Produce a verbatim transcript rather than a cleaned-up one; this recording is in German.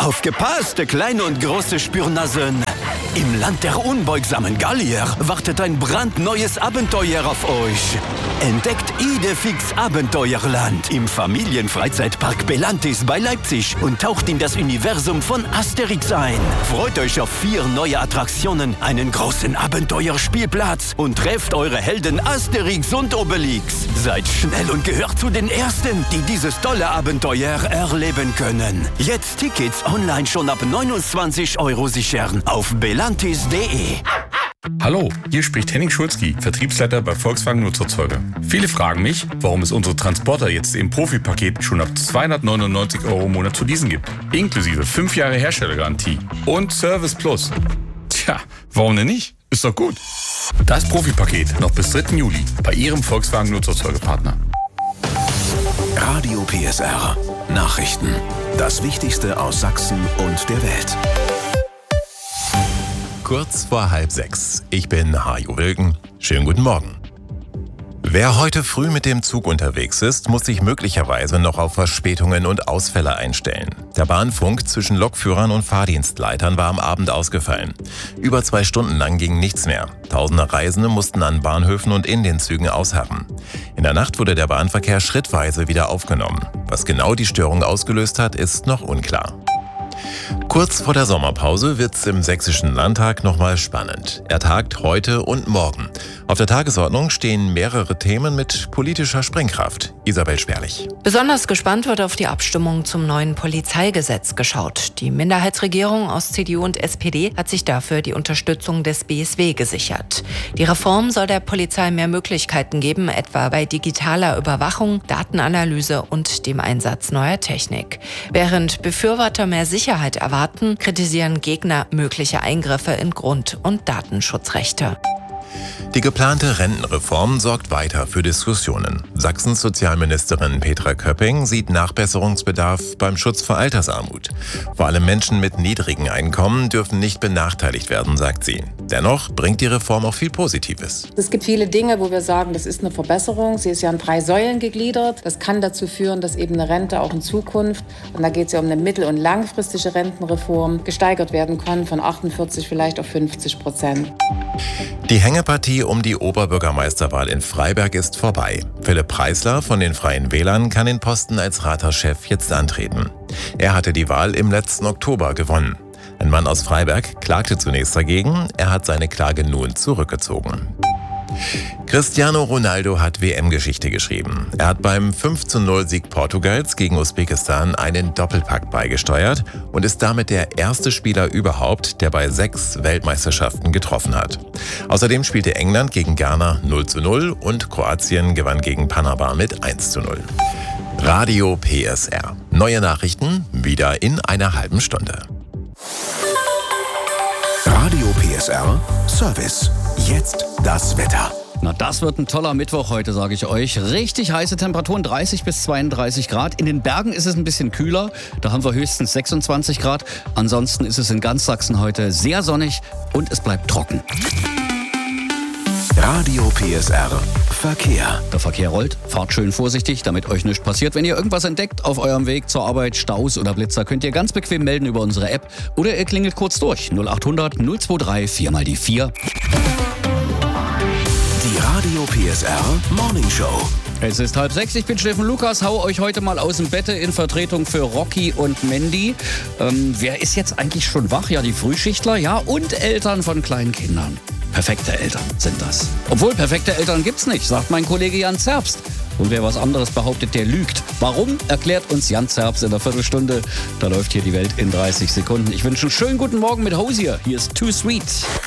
Aufgepasst, kleine und große Spürnasen! Im Land der unbeugsamen Gallier wartet ein brandneues Abenteuer auf euch. Entdeckt Idefix Abenteuerland im Familienfreizeitpark Belantis bei Leipzig und taucht in das Universum von Asterix ein. Freut euch auf vier neue Attraktionen, einen großen Abenteuerspielplatz und trefft eure Helden Asterix und Obelix. Seid schnell und gehört zu den Ersten, die dieses tolle Abenteuer erleben können. Jetzt Tickets online schon ab neunundzwanzig Euro sichern auf belantis punkt de. Hallo, hier spricht Henning Schulzki, Vertriebsleiter bei Volkswagen Nutzerzeuger. Viele fragen mich, warum es unsere Transporter jetzt im Profi-Paket schon ab zweihundertneunundneunzig Euro im Monat zu leasen gibt. Inklusive fünf Jahre Herstellergarantie und Service Plus. Tja, warum denn nicht? Ist doch gut. Das Profi-Paket noch bis dritten Juli bei Ihrem Volkswagen Nutzerzeugerpartner. Radio P S R. Nachrichten. Das Wichtigste aus Sachsen und der Welt. Kurz vor halb sechs. Ich bin Hajo Wilken. Schönen guten Morgen. Wer heute früh mit dem Zug unterwegs ist, muss sich möglicherweise noch auf Verspätungen und Ausfälle einstellen. Der Bahnfunk zwischen Lokführern und Fahrdienstleitern war am Abend ausgefallen. Über zwei Stunden lang ging nichts mehr. Tausende Reisende mussten an Bahnhöfen und in den Zügen ausharren. In der Nacht wurde der Bahnverkehr schrittweise wieder aufgenommen. Was genau die Störung ausgelöst hat, ist noch unklar. Kurz vor der Sommerpause wird's im Sächsischen Landtag nochmal spannend. Er tagt heute und morgen. Auf der Tagesordnung stehen mehrere Themen mit politischer Sprengkraft. Isabel Sperlich. Besonders gespannt wird auf die Abstimmung zum neuen Polizeigesetz geschaut. Die Minderheitsregierung aus C D U und S P D hat sich dafür die Unterstützung des B S W gesichert. Die Reform soll der Polizei mehr Möglichkeiten geben, etwa bei digitaler Überwachung, Datenanalyse und dem Einsatz neuer Technik. Während Befürworter mehr Sicherheit erwarten, kritisieren Gegner mögliche Eingriffe in Grund- und Datenschutzrechte. Die geplante Rentenreform sorgt weiter für Diskussionen. Sachsens Sozialministerin Petra Köpping sieht Nachbesserungsbedarf beim Schutz vor Altersarmut. Vor allem Menschen mit niedrigen Einkommen dürfen nicht benachteiligt werden, sagt sie. Dennoch bringt die Reform auch viel Positives. Es gibt viele Dinge, wo wir sagen, das ist eine Verbesserung. Sie ist ja in drei Säulen gegliedert. Das kann dazu führen, dass eben eine Rente auch in Zukunft, und da geht es ja um eine mittel- und langfristige Rentenreform, gesteigert werden kann von achtundvierzig vielleicht auf fünfzig Prozent. Die Hängepartie um die Oberbürgermeisterwahl in Freiberg ist vorbei. Philipp Preisler von den Freien Wählern kann den Posten als Rathauschef jetzt antreten. Er hatte die Wahl im letzten Oktober gewonnen. Ein Mann aus Freiberg klagte zunächst dagegen, er hat seine Klage nun zurückgezogen. Cristiano Ronaldo hat W M-Geschichte geschrieben. Er hat beim fünf zu null Sieg Portugals gegen Usbekistan einen Doppelpack beigesteuert und ist damit der erste Spieler überhaupt, der bei sechs Weltmeisterschaften getroffen hat. Außerdem spielte England gegen Ghana null zu null und Kroatien gewann gegen Panama mit eins zu null. Radio P S R. Neue Nachrichten wieder in einer halben Stunde. Radio P S R Service. Jetzt das Wetter. Na, das wird ein toller Mittwoch heute, sage ich euch. Richtig heiße Temperaturen, dreißig bis zweiunddreißig Grad. In den Bergen ist es ein bisschen kühler, da haben wir höchstens sechsundzwanzig Grad. Ansonsten ist es in ganz Sachsen heute sehr sonnig und es bleibt trocken. Radio P S R Verkehr. Der Verkehr rollt, fahrt schön vorsichtig, damit euch nichts passiert. Wenn ihr irgendwas entdeckt auf eurem Weg zur Arbeit, Staus oder Blitzer, könnt ihr ganz bequem melden über unsere App oder ihr klingelt kurz durch. null achthundert null zweiundzwanzig vier mal die vier. Die Radio P S R Morning Show. Es ist halb sechs, ich bin Steffen Lukas, hau euch heute mal aus dem Bette in Vertretung für Rocky und Mandy. Ähm, wer ist jetzt eigentlich schon wach? Ja, die Frühschichtler, ja, und Eltern von kleinen Kindern. Perfekte Eltern sind das. Obwohl, perfekte Eltern gibt's nicht, sagt mein Kollege Jan Zerbst. Und wer was anderes behauptet, der lügt. Warum, erklärt uns Jan Zerbst in der Viertelstunde. Da läuft hier die Welt in dreißig Sekunden. Ich wünsche einen schönen guten Morgen mit Hosier. Hier ist Too Sweet.